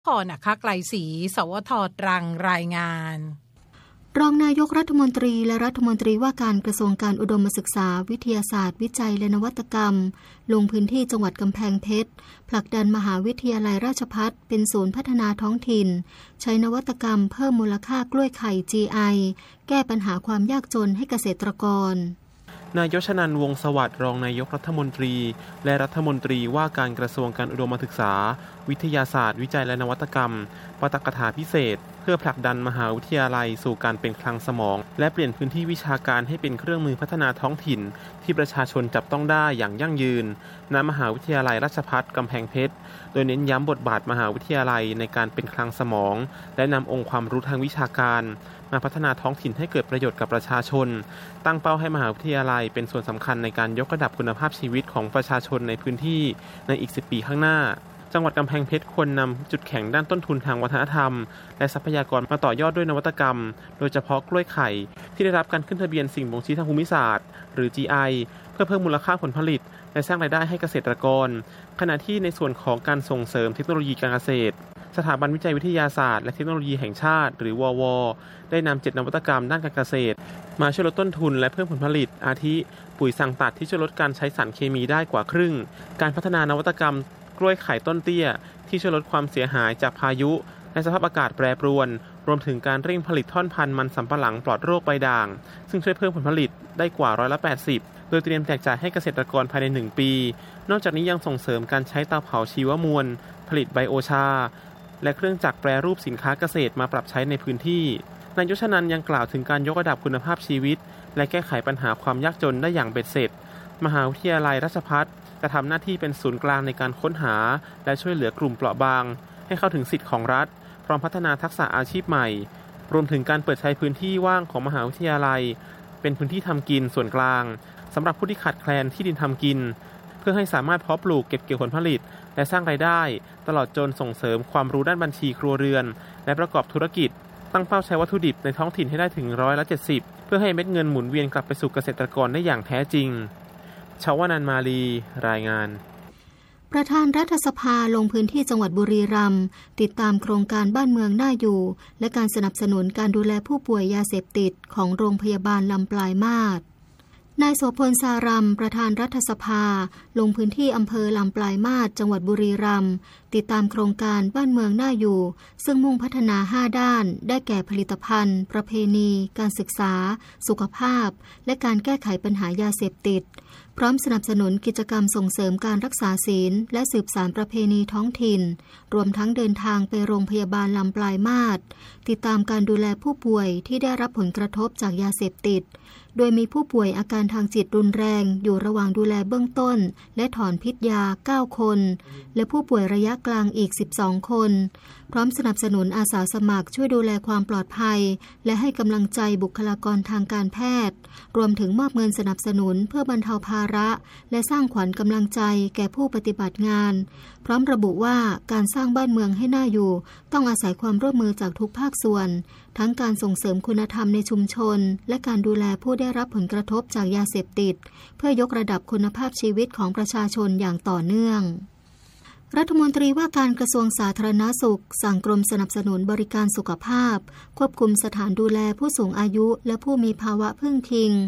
พรนะคะไกลศรีสวท.ตรังรายงานรองนายกรัฐมนตรีและรัฐมนตรีว่าการกระทรวงการอุดมศึกษาวิทยาศาสตร์วิจัยและนวัตกรรมลงพื้นที่จังหวัดกำแพงเพชรผลักดันมหาวิทยาลัยราชภัฏเป็นศูนย์พัฒนาท้องถิ่นใช้นวัตกรรมเพิ่มมูลค่ากล้วยไข่ GI แก้ปัญหาความยากจนให้เกษตรกรนายกชนันท์ วงศ์สวัสดิ์รองนายกรัฐมนตรีและรัฐมนตรีว่าการกระทรวงการอุดมศึกษาวิทยาศาสตร์วิจัยและนวัตกรรมปาฐกถาพิเศษเพื่อผลักดันมหาวิทยาลัยสู่การเป็นคลังสมองและเปลี่ยนพื้นที่วิชาการให้เป็นเครื่องมือพัฒนาท้องถิ่นที่ประชาชนจับต้องได้อย่างยั่งยืนณมหาวิทยาลัยราชภัฏกำแพงเพชรโดยเน้นย้ำบทบาทมหาวิทยาลัยในการเป็นคลังสมองและนำองค์ความรู้ทางวิชาการมาพัฒนาท้องถิ่นให้เกิดประโยชน์กับประชาชนตั้งเป้าให้มหาวิทยาลัยเป็นส่วนสำคัญในการยกระดับคุณภาพชีวิตของประชาชนในพื้นที่ในอีก10 ปีข้างหน้าจังหวัดกำแพงเพชรควรนำจุดแข็งด้านต้นทุนทางวัฒนธรรมและทรัพยากรมาต่อยอดด้วยนวัตกรรมโดยเฉพาะกล้วยไข่ที่ได้รับการขึ้นทะเบียนสิ่งบ่งชี้ทางภูมิศาสตร์หรือ GI เพื่อเพิ่มมูลค่าผลผลิตและสร้างรายได้ให้เกษตรกรขณะที่ในส่วนของการส่งเสริมเทคโนโลยีการเกษตรสถาบันวิจัยวิทยาศาสตร์และเทคโนโลยีแห่งชาติหรือวว.ได้นำ7 นวัตกรรมด้านการเกษตรมาช่วยลดต้นทุนและเพิ่มผลผลิตอาทิปุ๋ยสั่งตัดที่ช่วยลดการใช้สารเคมีได้กว่าครึ่งการพัฒนานวัตกรรมกล้วยไข่ต้นเตี้ยที่ช่วยลดความเสียหายจากพายุและสภาพอากาศแปรปรวนรวมถึงการเร่งผลิตท่อนพันธุ์มันสำปะหลังปลอดโรคใบด่างซึ่งช่วยเพิ่มผลผลิตได้กว่า80%โดยเตรียมแจกจ่ายให้เกษตรกรภายใน1 ปีนอกจากนี้ยังส่งเสริมการใช้เตาเผาชีวมวลผลิตไบโอชาและเครื่องจักรแปรรูปสินค้าเกษตรมาปรับใช้ในพื้นที่นายกชนันท์ยังกล่าวถึงการยกระดับคุณภาพชีวิตและแก้ไขปัญหาความยากจนได้อย่างเบ็ดเสร็จมหาวิทยาลัยราชภัฏจะทำหน้าที่เป็นศูนย์กลางในการค้นหาและช่วยเหลือกลุ่มเปราะบางให้เข้าถึงสิทธิของรัฐพร้อมพัฒนาทักษะอาชีพใหม่รวมถึงการเปิดใช้พื้นที่ว่างของมหาวิทยาลัยเป็นพื้นที่ทำกินส่วนกลางสำหรับผู้ที่ขาดแคลนที่ดินทำกินเพื่อให้สามารถเพาะปลูกเก็บเกี่ยวผลผลิตและสร้างรายได้ตลอดจนส่งเสริมความรู้ด้านบัญชีครัวเรือนและประกอบธุรกิจตั้งเป้าใช้วัตถุดิบในท้องถิ่นให้ได้ถึง70%เพื่อให้เม็ดเงินหมุนเวียนกลับไปสู่เกษตรกรได้อย่างแท้จริงชวนันท์ มาลีรายงานประธานรัฐสภาลงพื้นที่จังหวัดบุรีรัมย์ติดตามโครงการบ้านเมืองน่าอยู่และการสนับสนุนการดูแลผู้ป่วยยาเสพติดของโรงพยาบาลลำปลายมาศนายโสพล สารัมประธานรัฐสภาลงพื้นที่อำเภอลำปลายมาศจังหวัดบุรีรัมย์ติดตามโครงการบ้านเมืองน่าอยู่ซึ่งมุ่งพัฒนา5 ด้านได้แก่ผลิตภัณฑ์ประเพณีการศึกษาสุขภาพและการแก้ไขปัญหายาเสพติดพร้อมสนับสนุนกิจกรรมส่งเสริมการรักษาศีลและสืบสานประเพณีท้องถิ่นรวมทั้งเดินทางไปโรงพยาบาลลำปลายมาศติดตามการดูแลผู้ป่วยที่ได้รับผลกระทบจากยาเสพติดโดยมีผู้ป่วยอาการทางจิตรุนแรงอยู่ระหว่างดูแลเบื้องต้นและถอนพิษยา9 คนและผู้ป่วยระยะกลางอีก12 คนพร้อมสนับสนุนอาสาสมัครช่วยดูแลความปลอดภัยและให้กำลังใจบุคลากรทางการแพทย์รวมถึงมอบเงินสนับสนุนเพื่อบรรเทาภาระและสร้างขวัญกำลังใจแก่ผู้ปฏิบัติงานพร้อมระบุว่าการสร้างบ้านเมืองให้น่าอยู่ต้องอาศัยความร่วมมือจากทุกภาคส่วนทั้งการส่งเสริมคุณธรรมในชุมชนและการดูแลผู้ได้รับผลกระทบจากยาเสพติดเพื่อยกระดับคุณภาพชีวิตของประชาชนอย่างต่อเนื่องรัฐมนตรีว่าการกระทรวงสาธารณสุขสั่งกรมสนับสนุนบริการสุขภาพควบคุมสถานดูแลผู้สูงอายุและผู้มีภาวะพึ่งพิง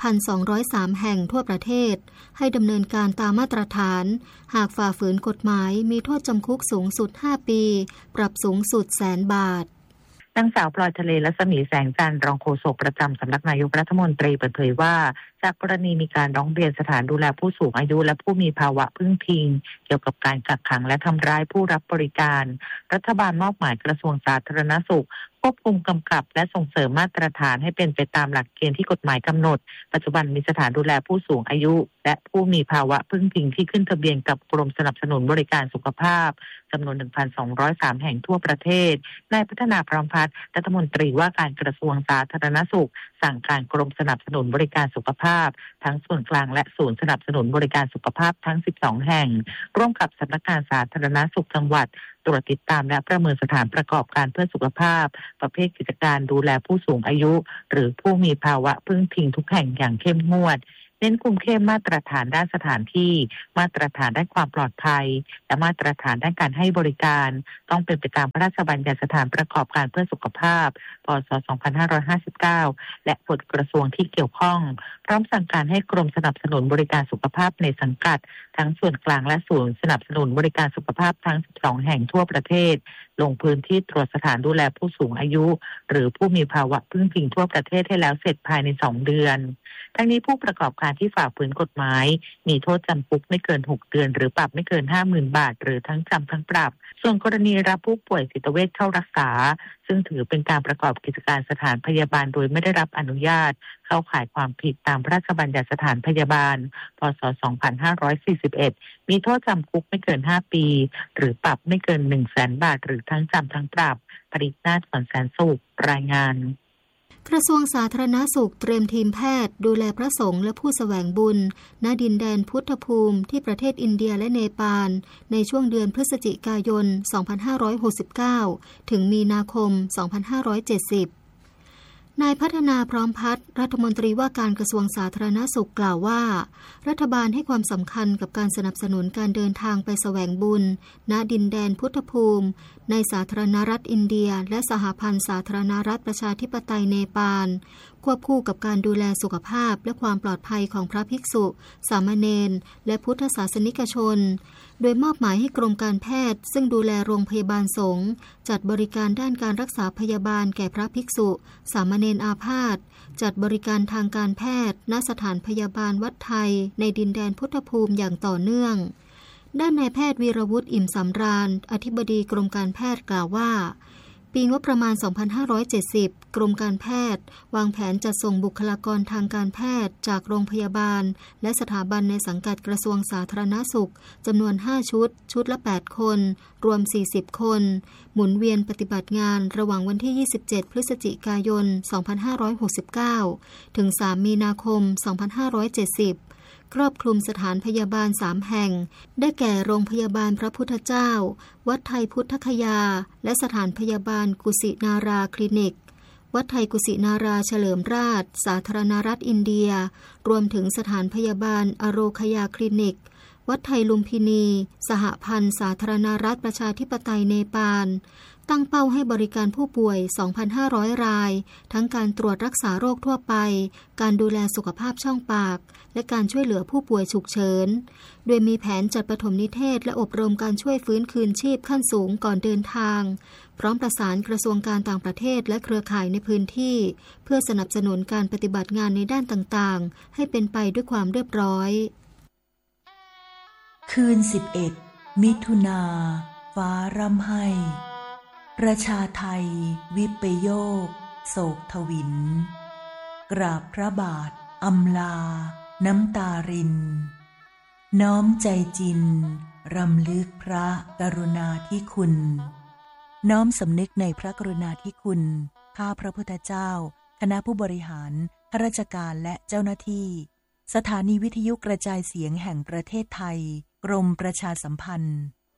1,203 แห่งทั่วประเทศให้ดำเนินการตามมาตรฐานหากฝ่าฝืนกฎหมายมีโทษจำคุกสูงสุด5 ปีปรับสูงสุด100,000 บาทนางสาวพลอยทะเลรัศมีแสงจันทร์รองโฆษกประจำสำนักนายกรัฐมนตรีเปิดเผยว่าจากกรณีมีการร้องเรียนสถานดูแลผู้สูงอายุและผู้มีภาวะพึ่งพิงเกี่ยวกับการกักขังและทำร้ายผู้รับบริการรัฐบาลมอบหมายกระทรวงสาธารณสุขควบคุมกำกับและส่งเสริมมาตรฐานให้เป็นไปตามหลักเกณฑ์ที่กฎหมายกำหนดปัจจุบันมีสถานดูแลผู้สูงอายุและผู้มีภาวะพึ่งพิงที่ขึ้นทะเบียนกับกรมสนับสนุนบริการสุขภาพจำนวน 1,203 แห่งทั่วประเทศนายพัฒนาพร้อมพัฒน์รัฐมนตรีว่าการกระทรวงสาธารณสุขสั่งการกรมสนับสนุนบริการสุขภาพทั้งส่วนกลางและศูนย์สนับสนุนบริการสุขภาพทั้ง12 แห่งร่วมกับสำนักงานสาธารณสุขจังหวัดตรวจติดตามและประเมินสถานประกอบการเพื่อสุขภาพประเภทกิจการดูแลผู้สูงอายุหรือผู้มีภาวะพึ่งพิงทุกแห่งอย่างเข้มงวดในน้นคุมเข้มมาตรฐานด้านสถานที่มาตรฐานด้านความปลอดภัยและมาตรฐานด้านการให้บริการต้องเป็นไปตามพระราชบัญญัติสถานประกอบการเพื่อสุขภาพพ.ศ. 2559และกฎกระทรวงที่เกี่ยวข้องพร้อมสั่งการให้กรมสนับสนุนบริการสุขภาพในสังกัดทั้งส่วนกลางและศูนย์สนับสนุนบริการสุขภาพทั้ง12แห่งทั่วประเทศลงพื้นที่ตรวจสถานดูแลผู้สูงอายุหรือผู้มีภาวะพึ่งพิงทั่วประเทศให้แล้วเสร็จภายใน2 เดือนทั้งนี้ผู้ประกอบการที่ฝ่าฝืนกฎหมายมีโทษจำคุกไม่เกิน6 เดือนหรือปรับไม่เกิน 50,000 บาทหรือทั้งจำทั้งปรับส่วนกรณีรับผู้ป่วยจิตเวชเข้ารักษาซึ่งถือเป็นการประกอบกิจการสถานพยาบาลโดยไม่ได้รับอนุญาตเข้าข่ายความผิดตามพระราชบัญญัติสถานพยาบาลพ.ศ. 2541มีโทษจำคุกไม่เกิน5 ปีหรือปรับไม่เกิน 100,000 บาทหรือทั้งจำทั้งปรับปรินาถ ฝนแสนสุขรายงานกระทรวงสาธารณสุขเตรียมทีมแพทย์ดูแลพระสงฆ์และผู้แสวงบุญณดินแดนพุทธภูมิที่ประเทศอินเดียและเนปาลในช่วงเดือนพฤศจิกายน 2569 ถึงมีนาคม 2570 นายพัฒนาพร้อมพัฒน์รัฐมนตรีว่าการกระทรวงสาธารณสุขกล่าวว่ารัฐบาลให้ความสำคัญกับการสนับสนุนการเดินทางไปแสวงบุญณดินแดนพุทธภูมิในสาธารณรัฐอินเดียและสหพันธ์สาธารณรัฐประชาธิปไตยเนปาลควบคู่กับการดูแลสุขภาพและความปลอดภัยของพระภิกษุสามเณรและพุทธศาสนิกชนโดยมอบหมายให้กรมการแพทย์ซึ่งดูแลโรงพยาบาลสงฆ์จัดบริการด้านการรักษาพยาบาลแก่พระภิกษุสามเณรอาพาธจัดบริการทางการแพทย์ณสถานพยาบาลวัดไทยในดินแดนพุทธภูมิอย่างต่อเนื่องด้านนายแพทย์วีรวุฒิอิ่มสำราญอธิบดีกรมการแพทย์กล่าวว่าปีงบประมาณ 2570 กรมการแพทย์วางแผนจัดส่งบุคลากรทางการแพทย์จากโรงพยาบาลและสถาบันในสังกัดกระทรวงสาธารณสุขจำนวน5ชุดละ8คนรวม40คนหมุนเวียนปฏิบัติงานระหว่างวันที่27พฤศจิกายน 2569 ถึง3มีนาคม 2570ครอบคลุมสถานพยาบาล3แห่งได้แก่โรงพยาบาลพระพุทธเจ้าวัดไทยพุทธคยาและสถานพยาบาลกุสินาราคลินิกวัดไทยกุสินาราเฉลิมราชสาธารณรัฐอินเดียรวมถึงสถานพยาบาลอโรคยาคลินิกวัดไทยลุมพินีสหพันธ์สาธารณรัฐประชาธิปไตยเนปาลตั้งเป้าให้บริการผู้ป่วย 2,500 รายทั้งการตรวจรักษาโรคทั่วไปการดูแลสุขภาพช่องปากและการช่วยเหลือผู้ป่วยฉุกเฉินโดยมีแผนจัดปฐมนิเทศและอบรมการช่วยฟื้นคืนชีพขั้นสูงก่อนเดินทางพร้อมประสานกระทรวงการต่างประเทศและเครือข่ายในพื้นที่เพื่อสนับสนุนการปฏิบัติงานในด้านต่างๆให้เป็นไปด้วยความเรียบร้อยคืน11มิถุนาฟ้าร่ำไห้ประชาไทยวิปโยคโศกทวินกราบพระบาทอำลาน้ำตารินน้อมใจจินรำลึกพระกรุณาธิคุณน้อมสำนึกในพระกรุณาธิคุณข้าพระพุทธเจ้าคณะผู้บริหารข้าราชการและเจ้าหน้าที่สถานีวิทยุกระจายเสียงแห่งประเทศไทยกรมประชาสัมพันธ์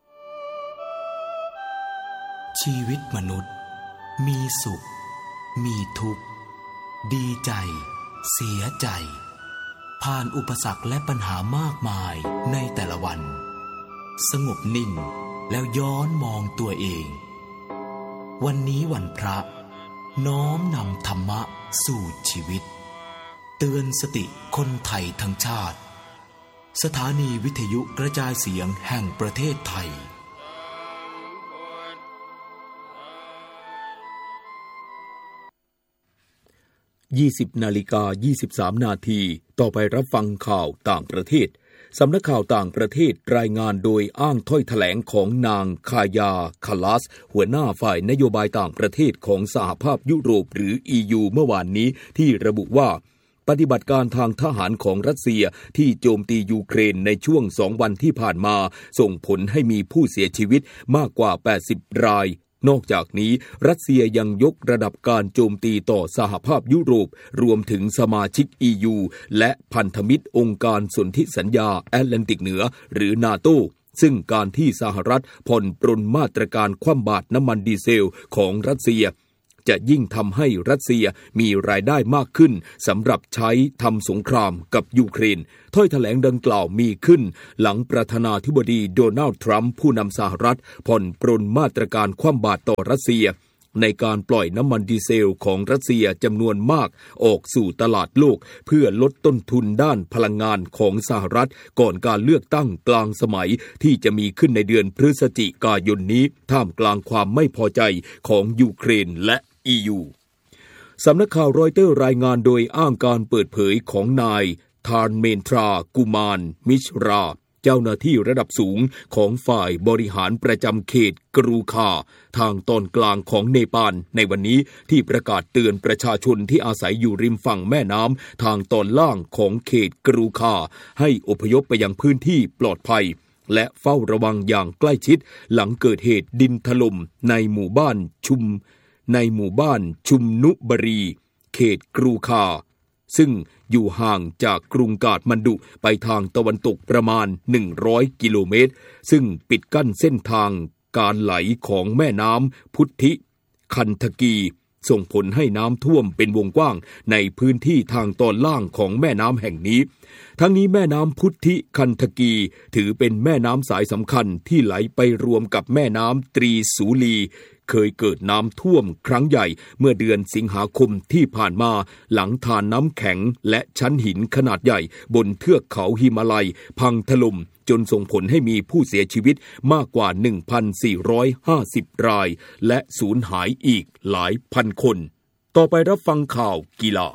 ชีวิตมนุษย์มีสุขมีทุกข์ดีใจเสียใจผ่านอุปสรรคและปัญหามากมายในแต่ละวันสงบนิ่งแล้วย้อนมองตัวเองวันนี้วันพระน้อมนำธรรมะสู่ชีวิตเตือนสติคนไทยทั้งชาติสถานีวิทยุกระจายเสียงแห่งประเทศไทย 20:23 นาทีต่อไปรับฟังข่าวต่างประเทศสำนักข่าวต่างประเทศรายงานโดยอ้างถ้อยแถลงของนางคายาคาลัสหัวหน้าฝ่ายนโยบายต่างประเทศของสหภาพยุโรปหรือ EU เมื่อวานนี้ที่ระบุว่าปฏิบัติการทางทหารของรัสเซียที่โจมตียูเครนในช่วง2 วันที่ผ่านมาส่งผลให้มีผู้เสียชีวิตมากกว่า80 รายนอกจากนี้รัสเซียยังยกระดับการโจมตีต่อสหภาพยุโรปรวมถึงสมาชิก EU และพันธมิตรองค์การสนธิสัญญาแอตแลนติกเหนือหรือ NATO ซึ่งการที่สหรัฐผ่อนปรนมาตรการคว่ำบาตรน้ำมันดีเซลของรัสเซียจะยิ่งทำให้รัสเซียมีรายได้มากขึ้นสำหรับใช้ทำสงครามกับยูเครนถ้อยแถลงดังกล่าวมีขึ้นหลังประธานาธิบดีโดนัลด์ทรัมป์ผู้นำสหรัฐผ่อนปรนมาตรการคว่ำบาตรต่อรัสเซียในการปล่อยน้ำมันดีเซลของรัสเซียจำนวนมากออกสู่ตลาดโลกเพื่อลดต้นทุนด้านพลังงานของสหรัฐก่อนการเลือกตั้งกลางสมัยที่จะมีขึ้นในเดือนพฤศจิกายนนี้ท่ามกลางความไม่พอใจของยูเครนและ EU สำนักข่าวรอยเตอร์รายงานโดยอ้างการเปิดเผยของนายธารเมนทรากุมารมิชราเจ้าหน้าที่ระดับสูงของฝ่ายบริหารประจำเขตกรูคาทางตอนกลางของเนปาลในวันนี้ที่ประกาศเตือนประชาชนที่อาศัยอยู่ริมฝั่งแม่น้ำทางตอนล่างของเขตกรูคาให้อพยพไปยังพื้นที่ปลอดภัยและเฝ้าระวังอย่างใกล้ชิดหลังเกิดเหตุดินถล่มในหมู่บ้านชุมนุบรีเขตกรูคาซึ่งอยู่ห่างจากกรุงกาฐมันดุไปทางตะวันตกประมาณ100กิโลเมตรซึ่งปิดกั้นเส้นทางการไหลของแม่น้ำพุทธิคันธกีส่งผลให้น้ำท่วมเป็นวงกว้างในพื้นที่ทางตอนล่างของแม่น้ำแห่งนี้ทั้งนี้แม่น้ำพุทธิคันธกีถือเป็นแม่น้ำสายสำคัญที่ไหลไปรวมกับแม่น้ำตรีสูลีเคยเกิดน้ำท่วมครั้งใหญ่เมื่อเดือนสิงหาคมที่ผ่านมาหลังทานน้ำแข็งและชั้นหินขนาดใหญ่บนเทือกเขาหิมาลัยพังถล่มจนส่งผลให้มีผู้เสียชีวิตมากกว่า 1,450 รายและสูญหายอีกหลายพันคนต่อไปรับฟังข่าวกีฬา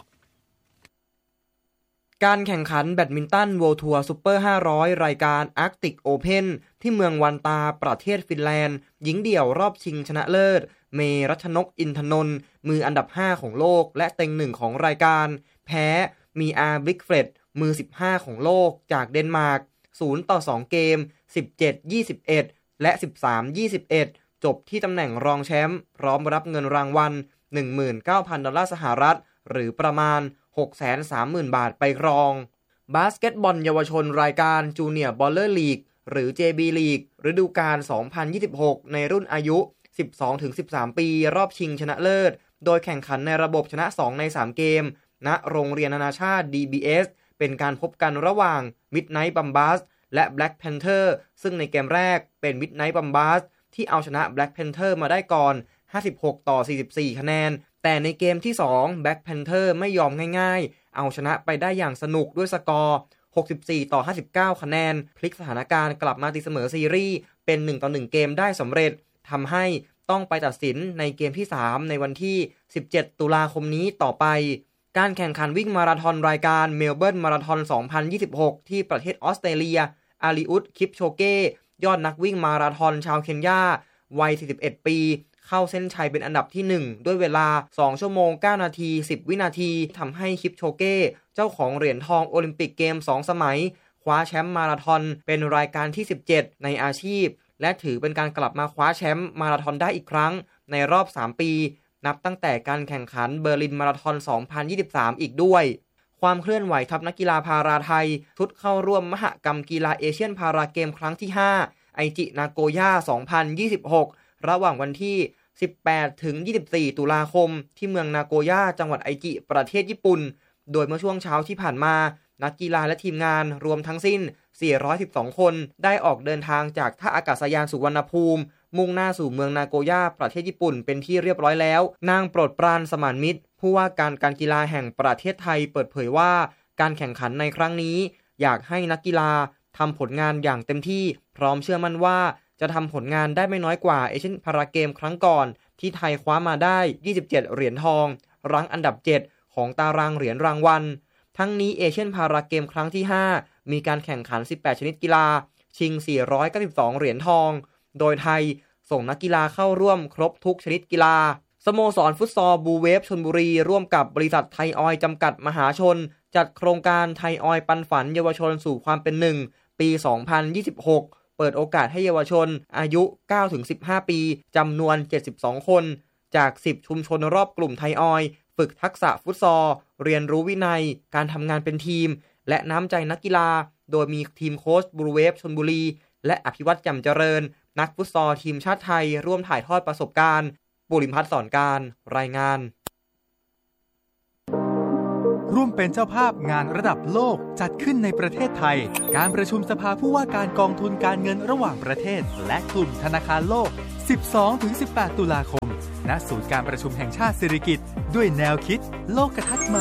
การแข่งขันแบดมินตันเวิลด์ทัวร์ซุปเปอร์500รายการ Arctic Open ที่เมืองวันตาประเทศฟินแลนด์หญิงเดี่ยวรอบชิงชนะเลิศเมรัชนกอินทนนท์มืออันดับ5ของโลกและเต็ง1ของรายการแพ้มีอาร์บลิกเฟรดมือ15ของโลกจากเดนมาร์ก0-2 เกม 17-21 และ 13-21 จบที่ตำแหน่งรองแชมป์พร้อมรับเงินรางวัล 19,000 ดอลลาร์สหรัฐหรือประมาณ630,000 บาทไปครองบาสเกตบอลเยาวชนรายการจูเนียร์บอลเลอร์ลีกหรือ JB League ฤดูกาล 2026 ในรุ่นอายุ 12-13 ปีรอบชิงชนะเลิศโดยแข่งขันในระบบชนะ2ใน3เกมณโรงเรียนนานาชาติ DBS เป็นการพบกันระหว่าง Midnight Bombers และ Black Panther ซึ่งในเกมแรกเป็น Midnight Bombers ที่เอาชนะ Black Panther มาได้ก่อน56-44 คะแนนแต่ในเกมที่2 Black Panther ไม่ยอมง่ายๆเอาชนะไปได้อย่างสนุกด้วยสกอร์64-59 คะแนนพลิกสถานการณ์กลับมาตีเสมอซีรีส์เป็น1-1 เกมได้สำเร็จทำให้ต้องไปตัดสินในเกมที่3ในวันที่17ตุลาคมนี้ต่อไปการแข่งขันวิ่งมาราธอนรายการเมลเบิร์นมาราธอน 2026 ที่ประเทศออสเตรเลียอาลีอุดคิปโชเก้ยอดนักวิ่งมาราธอนชาวเคนยาวัย41ปีเข้าเส้นชัยเป็นอันดับที่1ด้วยเวลา2ชั่วโมง9นาที10วินาทีทำให้คิปโชเก้เจ้าของเหรียญทองโอลิมปิกเกม2สมัยคว้าแชมป์มาราธอนเป็นรายการที่17ในอาชีพและถือเป็นการกลับมาคว้าแชมป์มาราธอนได้อีกครั้งในรอบ3ปีนับตั้งแต่การแข่งขันเบอร์ลินมาราธอน 2023 อีกด้วยความเคลื่อนไหวทัพนักกีฬาพาราไทยชุดเข้าร่วมมหกรรมกีฬาเอเชียนพาราเกมครั้งที่5ไอจินาโกย่า 2026 ระหว่างวันที่18-24 ตุลาคมที่เมืองนาโกย่าจังหวัดไอจิประเทศญี่ปุ่นโดยเมื่อช่วงเช้าที่ผ่านมานักกีฬาและทีมงานรวมทั้งสิ้น412คนได้ออกเดินทางจากท่าอากาศยานสุวรรณภูมิมุ่งหน้าสู่เมืองนาโกย่าประเทศญี่ปุ่นเป็นที่เรียบร้อยแล้วนางโปรดปรานสมานมิตรผู้ว่าการกีฬาแห่งประเทศไทยเปิดเผยว่าการแข่งขันในครั้งนี้อยากให้นักกีฬาทำผลงานอย่างเต็มที่พร้อมเชื่อมั่นว่าจะทำผลงานได้ไม่น้อยกว่าเอเชียนพาราเกมครั้งก่อนที่ไทยคว้ามาได้27เหรียญทองรั้งอันดับ7ของตารางเหรียญรางวัลทั้งนี้เอเชียนพาราเกมครั้งที่5มีการแข่งขัน18ชนิดกีฬาชิง492เหรียญทองโดยไทยส่งนักกีฬาเข้าร่วมครบทุกชนิดกีฬาสโมสรฟุตซอลบูเวฟชลบุรีร่วมกับบริษัทไทยออยล์จำกัดมหาชนจัดโครงการไทยออยล์ปันฝันเยาวชนสู่ความเป็นหนึ่งปี 2026 เปิดโอกาสให้เยาวชนอายุ 9-15 ปีจำนวน72คนจาก10ชุมชนรอบกลุ่มไทยออยล์ฝึกทักษะฟุตซอลเรียนรู้วินัยการทำงานเป็นทีมและน้ำใจนักกีฬาโดยมีทีมโค้ชบูเวฟชลบุรีและอภิวัตรแจ่มเจริญนักฟุตซอลทีมชาติไทยร่วมถ่ายทอดประสบการณ์ปุริมพัฒน์สอนการรายงานร่วมเป็นเจ้าภาพงานระดับโลกจัดขึ้นในประเทศไทยการประชุมสภาผู้ว่าการกองทุนการเงินระหว่างประเทศและกลุ่มธนาคารโลก 12-18 ตุลาคมณศูนย์การประชุมแห่งชาติสิริกิติ์ด้วยแนวคิดโลกทัศน์ใหม่